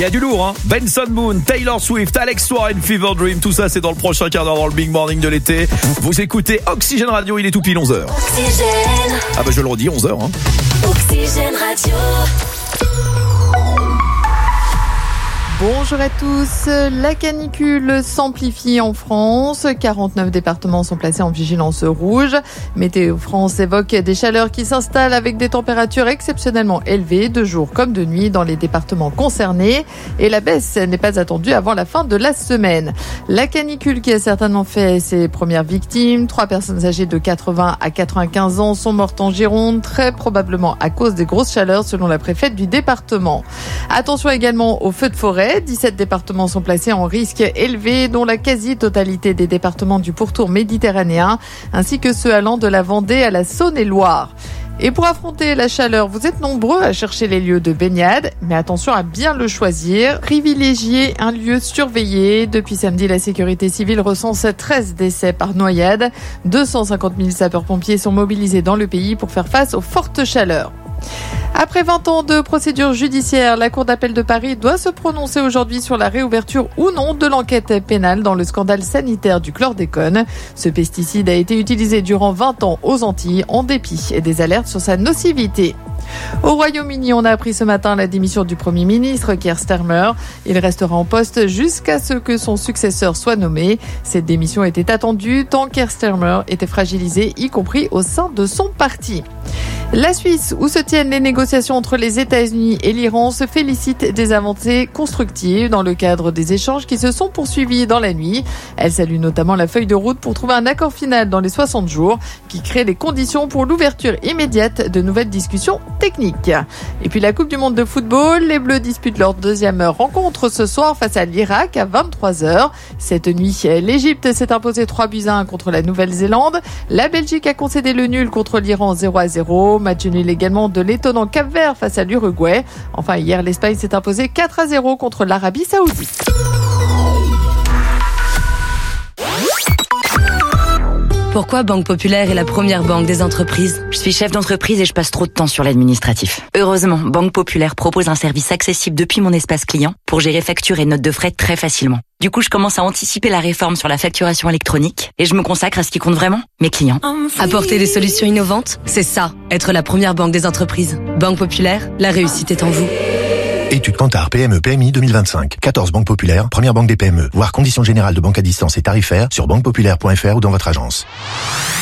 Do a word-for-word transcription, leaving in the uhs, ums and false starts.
y a du lourd, hein. Benson Moon, Taylor Swift, Alex Warren, Fever Dream, tout ça c'est dans le prochain quart d'heure dans le Big Morning de l'été. Vous écoutez Oxygène Radio, il est tout pile onze heures. Oxygène. Ah bah je le redis, onze heures. Hein. Oxygène Radio. Bonjour à tous. La canicule s'amplifie en France. quarante-neuf départements sont placés en vigilance rouge. Météo France évoque des chaleurs qui s'installent avec des températures exceptionnellement élevées de jour comme de nuit dans les départements concernés. Et la baisse n'est pas attendue avant la fin de la semaine. La canicule qui a certainement fait ses premières victimes. Trois personnes âgées de quatre-vingts à quatre-vingt-quinze ans sont mortes en Gironde, très probablement à cause des grosses chaleurs selon la préfète du département. Attention également aux feux de forêt. dix-sept départements sont placés en risque élevé, dont la quasi-totalité des départements du pourtour méditerranéen, ainsi que ceux allant de la Vendée à la Saône-et-Loire. Et pour affronter la chaleur, vous êtes nombreux à chercher les lieux de baignade, mais attention à bien le choisir. Privilégiez un lieu surveillé. Depuis samedi, la sécurité civile recense treize décès par noyade. deux cent cinquante mille sapeurs-pompiers sont mobilisés dans le pays pour faire face aux fortes chaleurs. Après vingt ans de procédure judiciaire, la Cour d'appel de Paris doit se prononcer aujourd'hui sur la réouverture ou non de l'enquête pénale dans le scandale sanitaire du chlordécone. Ce pesticide a été utilisé durant vingt ans aux Antilles en dépit des alertes sur sa nocivité. Au Royaume-Uni, on a appris ce matin la démission du Premier ministre Keir Starmer. Il restera en poste jusqu'à ce que son successeur soit nommé. Cette démission était attendue tant Keir Starmer était fragilisé, y compris au sein de son parti. La Suisse, où se tiennent les négociations entre les États-Unis et l'Iran, se félicite des avancées constructives dans le cadre des échanges qui se sont poursuivis dans la nuit. Elle salue notamment la feuille de route pour trouver un accord final dans les soixante jours qui crée les conditions pour l'ouverture immédiate de nouvelles discussions techniques. Et puis la Coupe du monde de football, les Bleus disputent leur deuxième rencontre ce soir face à l'Irak à vingt-trois heures. Cette nuit, l'Égypte s'est imposée trois buts à un contre la Nouvelle-Zélande. La Belgique a concédé le nul contre l'Iran zéro à zéro. Match nul également de l'étonnant Cap-Vert face à l'Uruguay. Enfin, hier, l'Espagne s'est imposée quatre à zéro contre l'Arabie Saoudite. Pourquoi Banque Populaire est la première banque des entreprises? Je suis chef d'entreprise et je passe trop de temps sur l'administratif. Heureusement, Banque Populaire propose un service accessible depuis mon espace client pour gérer factures et notes de frais très facilement. Du coup, je commence à anticiper la réforme sur la facturation électronique et je me consacre à ce qui compte vraiment, mes clients. Apporter des solutions innovantes, c'est ça, être la première banque des entreprises. Banque Populaire, la réussite est en vous. Étude Kantar P M E P M I deux mille vingt-cinq. quatorze banques populaires, première banque des P M E. Voir conditions générales de banque à distance et tarifaires sur banque populaire point f r ou dans votre agence.